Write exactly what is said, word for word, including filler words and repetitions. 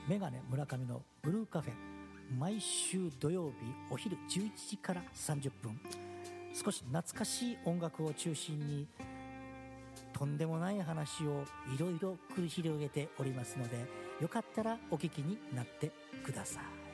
メガネ村上のブルーカフェ、毎週土曜日お昼じゅういちじからさんじゅっぷん、少し懐かしい音楽を中心にとんでもない話をいろいろ繰り広げておりますので、よかったらお聞きになってください。